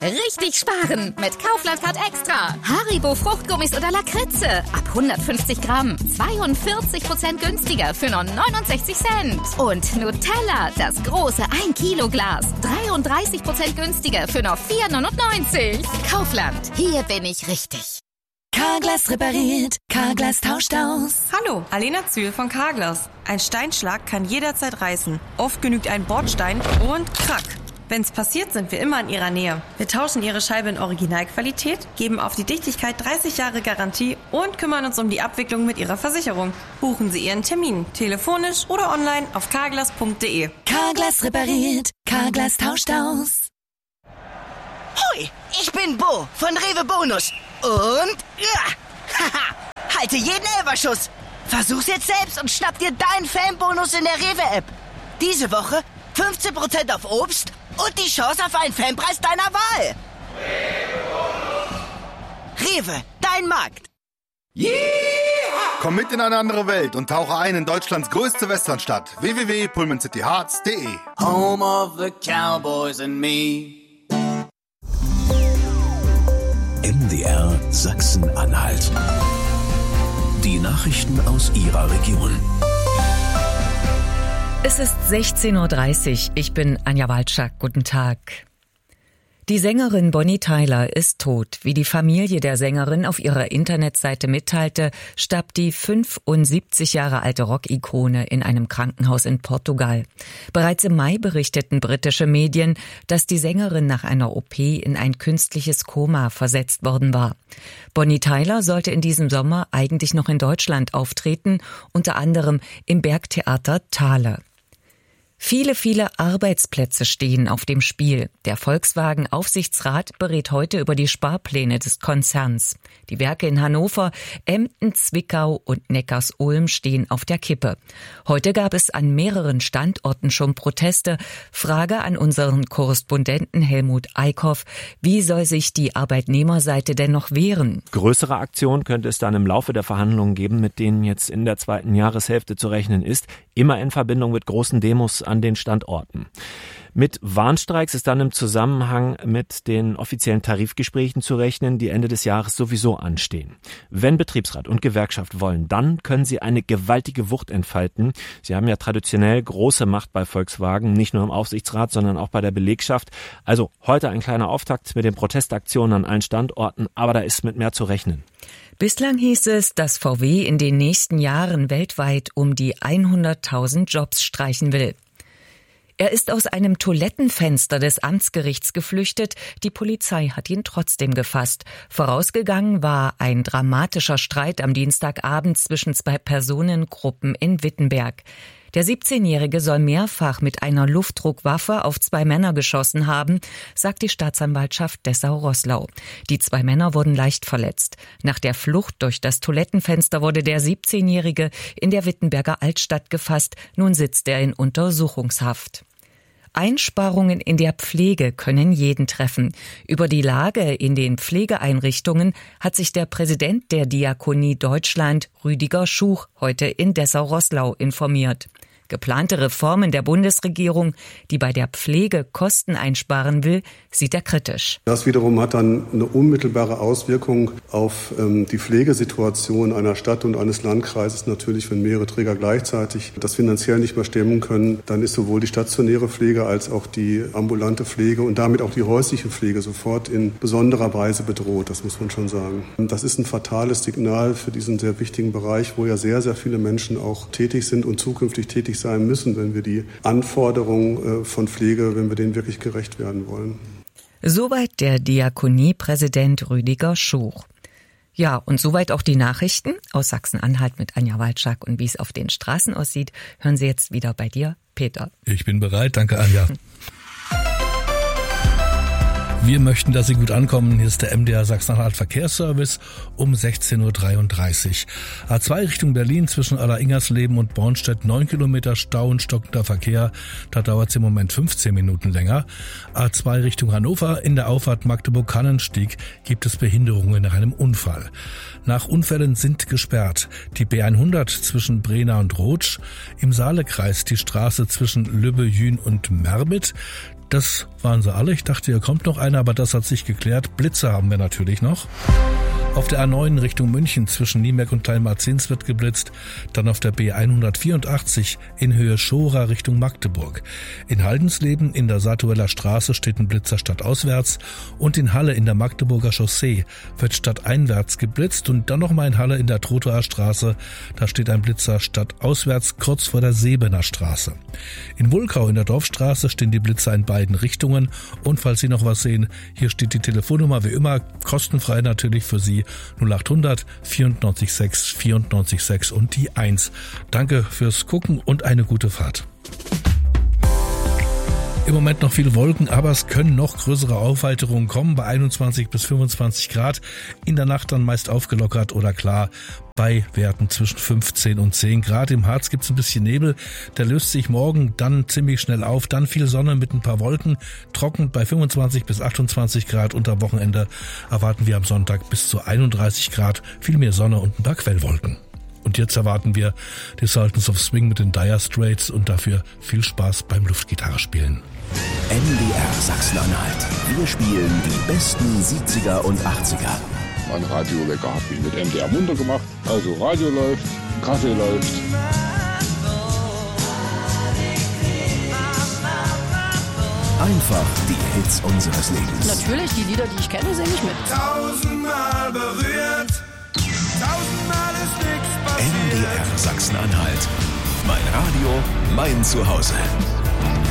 Richtig sparen mit Kaufland Card Extra. Haribo Fruchtgummis oder Lakritze. Ab 150 Gramm. 42% günstiger für nur 69 Cent. Und Nutella, das große 1 Kilo Glas. 33% günstiger für nur 4,99. Kaufland, hier bin ich richtig. Carglass repariert, Carglass tauscht aus. Hallo, Alena Zühl von Carglass. Ein Steinschlag kann jederzeit reißen. Oft genügt ein Bordstein und krack. Wenn's passiert, sind wir immer in Ihrer Nähe. Wir tauschen Ihre Scheibe in Originalqualität, geben auf die Dichtigkeit 30 Jahre Garantie und kümmern uns um die Abwicklung mit Ihrer Versicherung. Buchen Sie Ihren Termin, telefonisch oder online auf carglass.de. Carglass repariert, Carglass tauscht aus. Hoi, ich bin Bo von Rewe Bonus. Und, haha, halte jeden Elferschuss. Versuch's jetzt selbst und schnapp dir deinen Fanbonus in der Rewe-App. Diese Woche 15% auf Obst und die Chance auf einen Fanpreis deiner Wahl. Rewe, dein Markt. Yeah! Komm mit in eine andere Welt und tauche ein in Deutschlands größte Westernstadt. www.pullmancityhearts.de. Home of the Cowboys and me. MDR Sachsen-Anhalt. Die Nachrichten aus Ihrer Region. Es ist 16:30 Uhr. Ich bin Anja Walczak. Guten Tag. Die Sängerin Bonnie Tyler ist tot. Wie die Familie der Sängerin auf ihrer Internetseite mitteilte, starb die 75 Jahre alte Rock-Ikone in einem Krankenhaus in Portugal. Bereits im Mai berichteten britische Medien, dass die Sängerin nach einer OP in ein künstliches Koma versetzt worden war. Bonnie Tyler sollte in diesem Sommer eigentlich noch in Deutschland auftreten, unter anderem im Bergtheater Thale. Viele Arbeitsplätze stehen auf dem Spiel. Der Volkswagen-Aufsichtsrat berät heute über die Sparpläne des Konzerns. Die Werke in Hannover, Emden, Zwickau und Neckarsulm stehen auf der Kippe. Heute gab es an mehreren Standorten schon Proteste. Frage an unseren Korrespondenten Helmut Eickhoff: Wie soll sich die Arbeitnehmerseite denn noch wehren? Größere Aktionen könnte es dann im Laufe der Verhandlungen geben, mit denen jetzt in der zweiten Jahreshälfte zu rechnen ist. Immer in Verbindung mit großen Demos an den Standorten. Mit Warnstreiks ist dann im Zusammenhang mit den offiziellen Tarifgesprächen zu rechnen, die Ende des Jahres sowieso anstehen. Wenn Betriebsrat und Gewerkschaft wollen, dann können sie eine gewaltige Wucht entfalten. Sie haben ja traditionell große Macht bei Volkswagen, nicht nur im Aufsichtsrat, sondern auch bei der Belegschaft. Also heute ein kleiner Auftakt mit den Protestaktionen an allen Standorten, aber da ist mit mehr zu rechnen. Bislang hieß es, dass VW in den nächsten Jahren weltweit um die 100.000 Jobs streichen will. Er ist aus einem Toilettenfenster des Amtsgerichts geflüchtet. Die Polizei hat ihn trotzdem gefasst. Vorausgegangen war ein dramatischer Streit am Dienstagabend zwischen zwei Personengruppen in Wittenberg. Der 17-Jährige soll mehrfach mit einer Luftdruckwaffe auf zwei Männer geschossen haben, sagt die Staatsanwaltschaft Dessau-Roßlau. Die zwei Männer wurden leicht verletzt. Nach der Flucht durch das Toilettenfenster wurde der 17-Jährige in der Wittenberger Altstadt gefasst. Nun sitzt er in Untersuchungshaft. Einsparungen in der Pflege können jeden treffen. Über die Lage in den Pflegeeinrichtungen hat sich der Präsident der Diakonie Deutschland, Rüdiger Schuch, heute in Dessau-Roßlau informiert. Geplante Reformen der Bundesregierung, die bei der Pflege Kosten einsparen will, sieht er kritisch. Das wiederum hat dann eine unmittelbare Auswirkung auf die Pflegesituation einer Stadt und eines Landkreises. Natürlich, wenn mehrere Träger gleichzeitig das finanziell nicht mehr stemmen können, dann ist sowohl die stationäre Pflege als auch die ambulante Pflege und damit auch die häusliche Pflege sofort in besonderer Weise bedroht. Das muss man schon sagen. Das ist ein fatales Signal für diesen sehr wichtigen Bereich, wo ja sehr, sehr viele Menschen auch tätig sind und zukünftig tätig sein müssen, wenn wir die Anforderungen von Pflege, wenn wir denen wirklich gerecht werden wollen. Soweit der Diakoniepräsident Rüdiger Schuch. Ja, und soweit auch die Nachrichten aus Sachsen-Anhalt mit Anja Walczak. Und wie es auf den Straßen aussieht, hören Sie jetzt wieder bei dir, Peter. Ich bin bereit, danke Anja. Wir möchten, dass Sie gut ankommen. Hier ist der MDR Sachsen-Anhalt Verkehrsservice um 16:33 Uhr. A2 Richtung Berlin zwischen Aller-Ingersleben und Bornstedt 9 Kilometer Stau und stockender Verkehr. Da dauert es im Moment 15 Minuten länger. A2 Richtung Hannover in der Auffahrt Magdeburg-Kannenstieg gibt es Behinderungen nach einem Unfall. Nach Unfällen sind gesperrt die B100 zwischen Brena und Rotsch, im Saalekreis die Straße zwischen Lübbe, Jün und Merbit. Das waren sie alle. Ich dachte, hier kommt noch eine. eine, aber das hat sich geklärt. Blitze haben wir natürlich noch. Auf der A9 Richtung München zwischen Niemerk und Talmazins wird geblitzt. Dann auf der B184 in Höhe Schora Richtung Magdeburg. In Haldensleben in der Satueller Straße steht ein Blitzer stadtauswärts. Und in Halle in der Magdeburger Chaussee wird stadteinwärts geblitzt. Und dann nochmal in Halle in der Trottower Straße. Da steht ein Blitzer stadtauswärts kurz vor der Sebener Straße. In Wulkau in der Dorfstraße stehen die Blitzer in beiden Richtungen. Und falls Sie noch was sehen, hier steht die Telefonnummer wie immer, kostenfrei natürlich für Sie. 0800 94 6 94 6 und die 1. Danke fürs Gucken und eine gute Fahrt. Im Moment noch viele Wolken, aber es können noch größere Aufheiterungen kommen bei 21 bis 25 Grad. In der Nacht dann meist aufgelockert oder klar bei Werten zwischen 15 und 10 Grad. Im Harz gibt's ein bisschen Nebel, der löst sich morgen dann ziemlich schnell auf. Dann viel Sonne mit ein paar Wolken, trocken bei 25 bis 28 Grad. Und am Wochenende erwarten wir am Sonntag bis zu 31 Grad, viel mehr Sonne und ein paar Quellwolken. Und jetzt erwarten wir die Sultans of Swing mit den Dire Straits und dafür viel Spaß beim Luftgitarre spielen. MDR Sachsen-Anhalt. Wir spielen die besten 70er und 80er. Mein Radiowecker hat mich mit MDR munter gemacht. Also Radio läuft, Kaffee läuft. Einfach die Hits unseres Lebens. Natürlich, die Lieder, die ich kenne, singe ich mit. 1000-mal berührt, 1000-mal ist nichts passiert. MDR Sachsen-Anhalt. Mein Radio, mein Zuhause.